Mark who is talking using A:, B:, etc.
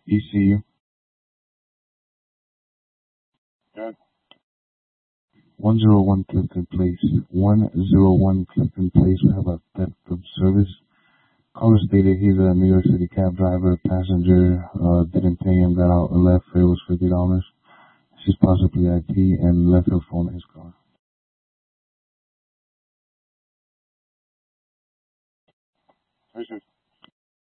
A: ECU. Good. 101 Clifton Place. 101 Clifton Place. We have a theft of service. Caller stated he's a New York City cab driver. Passenger didn't pay him, got out and left. Fare was $50. She's possibly IP and left her phone in his car. Richard.